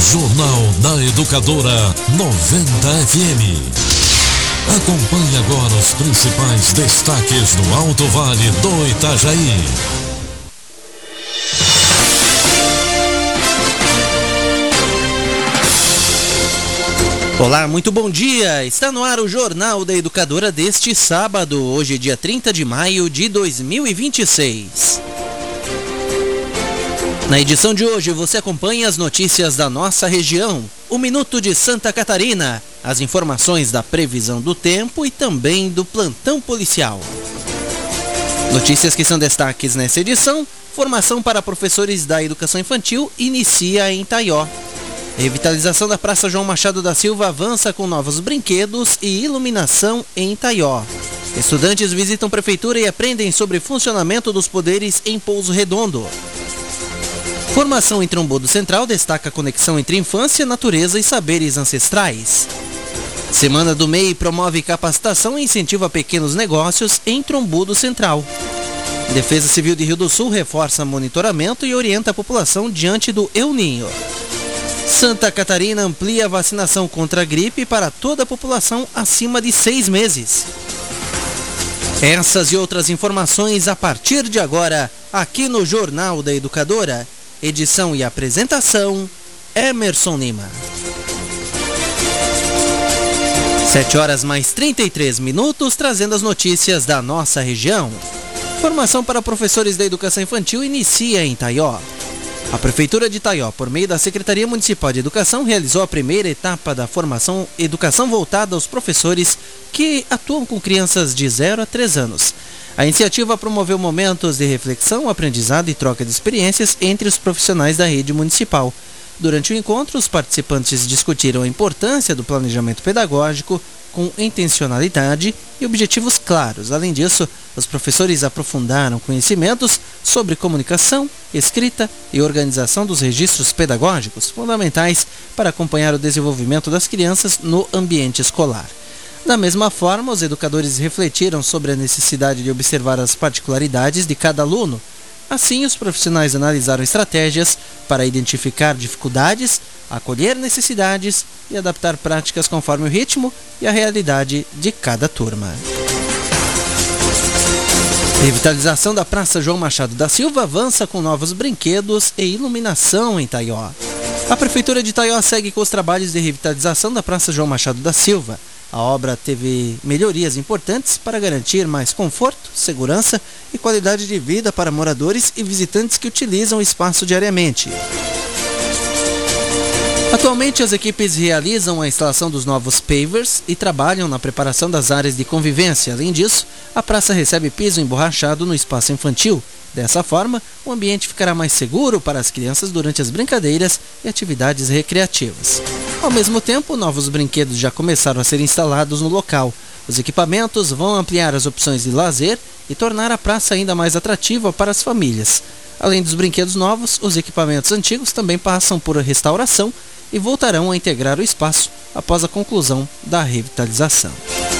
Jornal da Educadora 90 FM. Acompanhe agora os principais destaques do Alto Vale do Itajaí. Olá, muito bom dia! Está no ar o Jornal da Educadora deste sábado, hoje dia 30 de maio de 2026. Na edição de hoje você acompanha as notícias da nossa região, o Minuto de Santa Catarina, as informações da previsão do tempo e também do plantão policial. Notícias que são destaques nessa edição: formação para professores da educação infantil inicia em Taió. Revitalização da Praça João Machado da Silva avança com novos brinquedos e iluminação em Taió. Estudantes visitam prefeitura e aprendem sobre funcionamento dos poderes em Pouso Redondo. Formação em Trombudo Central destaca a conexão entre infância, natureza e saberes ancestrais. Semana do MEI promove capacitação e incentiva pequenos negócios em Trombudo Central. Defesa Civil de Rio do Sul reforça monitoramento e orienta a população diante do El Niño. Santa Catarina amplia a vacinação contra a gripe para toda a população acima de 6 meses. Essas e outras informações a partir de agora, aqui no Jornal da Educadora. Edição e apresentação, Emerson Lima. 7h mais 33, trazendo as notícias da nossa região. Formação para professores da educação infantil inicia em Taió. A Prefeitura de Taió, por meio da Secretaria Municipal de Educação, realizou a primeira etapa da formação Educação voltada aos professores que atuam com crianças de 0 a 3 anos. A iniciativa promoveu momentos de reflexão, aprendizado e troca de experiências entre os profissionais da rede municipal. Durante o encontro, os participantes discutiram a importância do planejamento pedagógico com intencionalidade e objetivos claros. Além disso, os professores aprofundaram conhecimentos sobre comunicação, escrita e organização dos registros pedagógicos, fundamentais para acompanhar o desenvolvimento das crianças no ambiente escolar. Da mesma forma, os educadores refletiram sobre a necessidade de observar as particularidades de cada aluno. Assim, os profissionais analisaram estratégias para identificar dificuldades, acolher necessidades e adaptar práticas conforme o ritmo e a realidade de cada turma. Revitalização da Praça João Machado da Silva avança com novos brinquedos e iluminação em Taió. A Prefeitura de Taió segue com os trabalhos de revitalização da Praça João Machado da Silva. A obra teve melhorias importantes para garantir mais conforto, segurança e qualidade de vida para moradores e visitantes que utilizam o espaço diariamente. Atualmente, as equipes realizam a instalação dos novos pavers e trabalham na preparação das áreas de convivência. Além disso, a praça recebe piso emborrachado no espaço infantil. Dessa forma, o ambiente ficará mais seguro para as crianças durante as brincadeiras e atividades recreativas. Ao mesmo tempo, novos brinquedos já começaram a ser instalados no local. Os equipamentos vão ampliar as opções de lazer e tornar a praça ainda mais atrativa para as famílias. Além dos brinquedos novos, os equipamentos antigos também passam por restauração e voltarão a integrar o espaço após a conclusão da revitalização.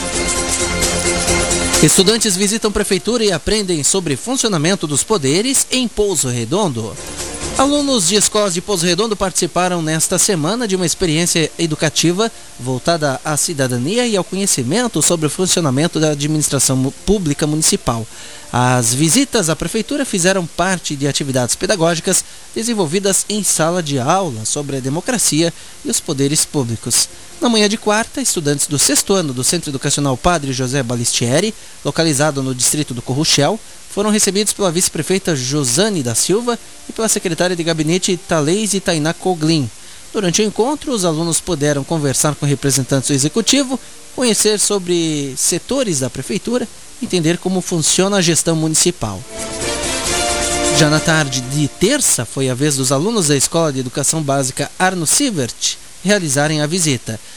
Estudantes visitam prefeitura e aprendem sobre funcionamento dos poderes em Pouso Redondo. Alunos de escolas de Pouso Redondo participaram nesta semana de uma experiência educativa voltada à cidadania e ao conhecimento sobre o funcionamento da administração pública municipal. As visitas à prefeitura fizeram parte de atividades pedagógicas desenvolvidas em sala de aula sobre a democracia e os poderes públicos. Na manhã de quarta, estudantes do 6º ano do Centro Educacional Padre José Balistieri, localizado no distrito do Corruchel, foram recebidos pela vice-prefeita Josane da Silva e pela secretária de gabinete Thaleize Tainá Coglin. Durante o encontro, os alunos puderam conversar com representantes do executivo, conhecer sobre setores da prefeitura e entender como funciona a gestão municipal. Já na tarde de terça, foi a vez dos alunos da Escola de Educação Básica Arno Sievert realizarem a visita.